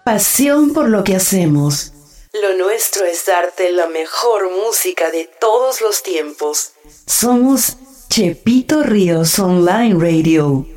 Pasión por lo que hacemos. Lo nuestro es darte la mejor música de todos los tiempos. Somos Chepito Ríos Online Radio.